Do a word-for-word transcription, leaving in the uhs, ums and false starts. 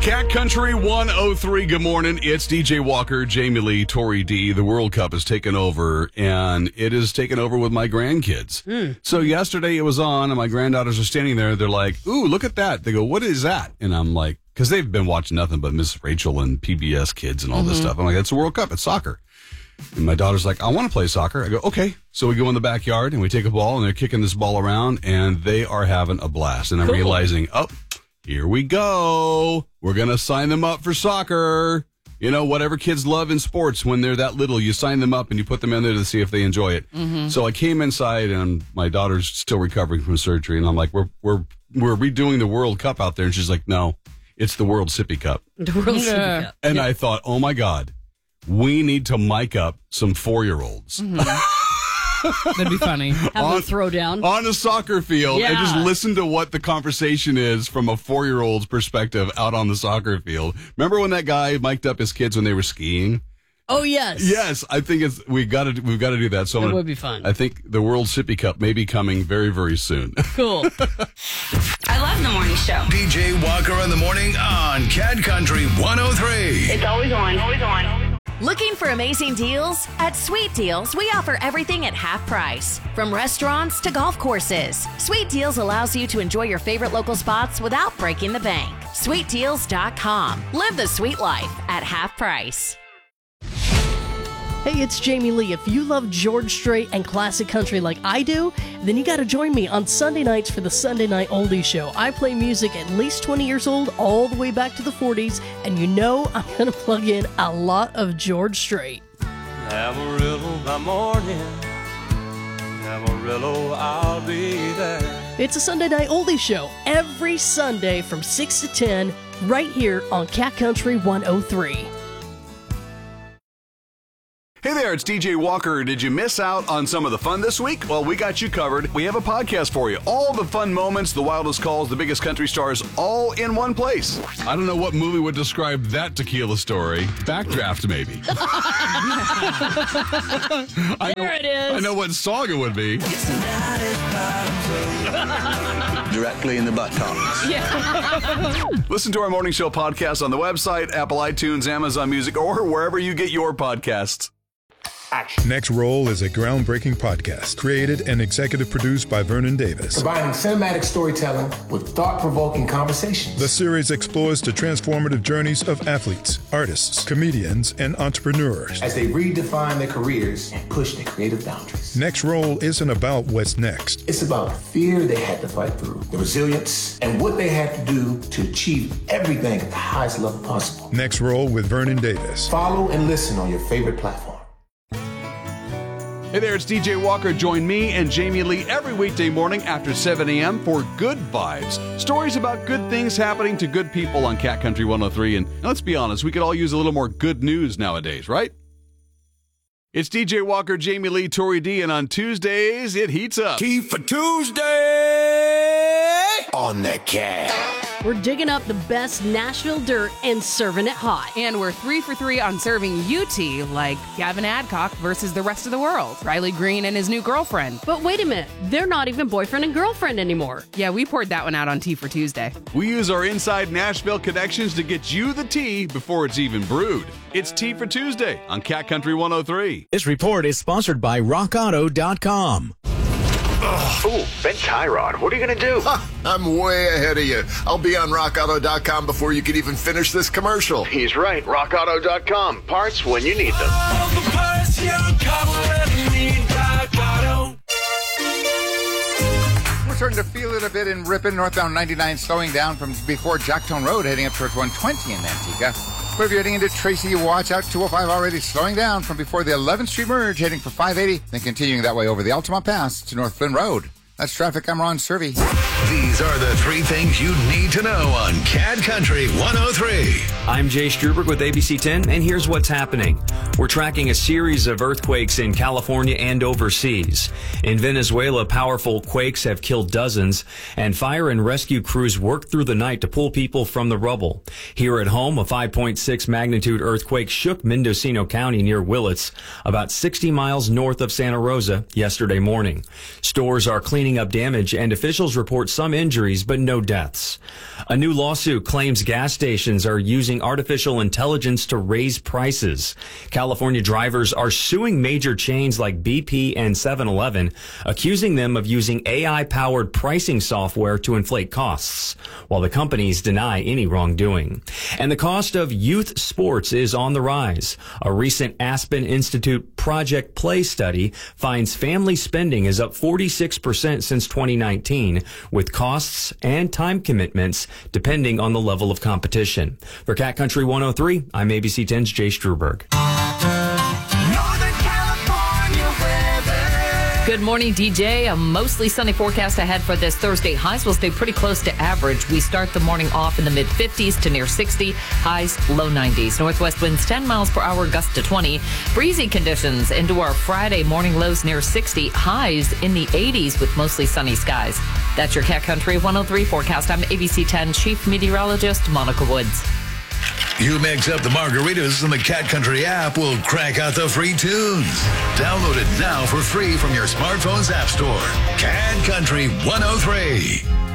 Cat Country one oh three, good morning. It's D J Walker, Jamie Lee, Tori D. The World Cup has taken over, and it is taken over with my grandkids. Mm. So yesterday it was on, and my granddaughters are standing there. They're like, ooh, look at that. They go, what is that? And I'm like, because they've been watching nothing but Miss Rachel and P B S Kids and all mm-hmm. this stuff. I'm like, it's the World Cup. It's soccer. And my daughter's like, I want to play soccer. I go, okay. So we go in the backyard, and we take a ball, and they're kicking this ball around, and they are having a blast. And I'm cool. realizing, oh, here we go. We're going to sign them up for soccer. You know, whatever kids love in sports, when they're that little, you sign them up and you put them in there to see if they enjoy it. Mm-hmm. So I came inside, and my daughter's still recovering from surgery, and I'm like, we're we're we're redoing the World Cup out there. And she's like, no, it's the World Sippy Cup. The World yeah. Sippy Cup. And yeah. I thought, oh, my God, we need to mic up some four-year-olds. Mm-hmm. That'd be funny. Have on, them throw down. On a soccer field yeah. and just listen to what the conversation is from a four-year-old's perspective out on the soccer field. Remember when that guy mic'd up his kids when they were skiing? Oh, yes. Yes, I think it's we got to we've got to do that. So it gonna, would be fun. I think the World Sippy Cup may be coming very, very soon. Cool. I love the morning show. D J Walker in the morning on Cat Country one oh three. It's always on. Always on. Looking for amazing deals? At Sweet Deals, we offer everything at half price. From restaurants to golf courses, Sweet Deals allows you to enjoy your favorite local spots without breaking the bank. sweet deals dot com. Live the sweet life at half price. Hey, it's Jamie Lee. If you love George Strait and classic country like I do, then you got to join me on Sunday nights for the Sunday Night Oldie Show. I play music at least twenty years old, all the way back to the forties, and you know I'm going to plug in a lot of George Strait. Amarillo by morning, Amarillo, I'll be there. It's a Sunday Night Oldie Show every Sunday from six to ten, right here on Cat Country one oh three. Hey there, it's D J Walker. Did you miss out on some of the fun this week? Well, we got you covered. We have a podcast for you. All the fun moments, the wildest calls, the biggest country stars, all in one place. I don't know what movie would describe that tequila story. Backdraft, maybe. I there know, it is. I know what song it would be. Directly in the buttocks. Yeah. Listen to our morning show podcast on the website, Apple iTunes, Amazon Music, or wherever you get your podcasts. Action. Next Roll is a groundbreaking podcast created and executive produced by Vernon Davis. Combining cinematic storytelling with thought-provoking conversations. The series explores the transformative journeys of athletes, artists, comedians, and entrepreneurs as they redefine their careers and push their creative boundaries. Next Roll isn't about what's next. It's about the fear they had to fight through, the resilience, and what they had to do to achieve everything at the highest level possible. Next Roll with Vernon Davis. Follow and listen on your favorite platform. Hey there, it's D J Walker. Join me and Jamie Lee every weekday morning after seven a.m. for Good Vibes. Stories about good things happening to good people on Cat Country one oh three. And let's be honest, we could all use a little more good news nowadays, right? It's D J Walker, Jamie Lee, Tori D, and on Tuesdays, it heats up. Tea for Tuesday on the Cat. We're digging up the best Nashville dirt and serving it hot. And we're three for three on serving you tea, like Gavin Adcock versus the rest of the world, Riley Green and his new girlfriend. But wait a minute, they're not even boyfriend and girlfriend anymore. Yeah, we poured that one out on Tea for Tuesday. We use our inside Nashville connections to get you the tea before it's even brewed. It's Tea for Tuesday on Cat Country one oh three. This report is sponsored by rock auto dot com. Ooh, Ben Tyrod, what are you going to do? Huh, I'm way ahead of you. I'll be on rock auto dot com before you can even finish this commercial. He's right. rock auto dot com. Parts when you need them. All the parts your car will ever need, Rock Auto. We're starting to feel it a bit in Ripon, northbound ninety-nine, slowing down from before Jacktown Road, heading up towards one twenty in Manteca. But if you're heading into Tracy, watch out. two oh five already slowing down from before the eleventh Street merge, heading for five eighty, then continuing that way over the Altamont Pass to North Flynn Road. That's traffic. I'm Ron Servey. These are the three things you need to know on Cat Country one oh three. I'm Jay Struberg with A B C ten, and here's what's happening. We're tracking a series of earthquakes in California and overseas. In Venezuela, powerful quakes have killed dozens, and fire and rescue crews worked through the night to pull people from the rubble. Here at home, a five point six magnitude earthquake shook Mendocino County near Willits, about sixty miles north of Santa Rosa, yesterday morning. Stores are cleaning cleaning up damage, and officials report some injuries but no deaths. A new lawsuit claims gas stations are using artificial intelligence to raise prices. California drivers are suing major chains like B P and seven eleven, accusing them of using A I-powered pricing software to inflate costs, while the companies deny any wrongdoing. And the cost of youth sports is on the rise. A recent Aspen Institute Project Play study finds family spending is up forty-six percent since twenty nineteen, with costs and time commitments depending on the level of competition. For Cat Country one oh three, I'm A B C ten's Jay Struberg. Good morning, D J. A mostly sunny forecast ahead for this Thursday. Highs will stay pretty close to average. We start the morning off in the mid fifties to near sixty. Highs, low nineties. Northwest winds ten miles per hour, gust to twenty. Breezy conditions into our Friday morning, lows near sixty. Highs in the eighties with mostly sunny skies. That's your Cat Country one oh three forecast. I'm A B C ten Chief Meteorologist Monica Woods. You mix up the margaritas and the Cat Country app will crank out the free tunes. Download it now for free from your smartphone's app store. Cat Country one oh three.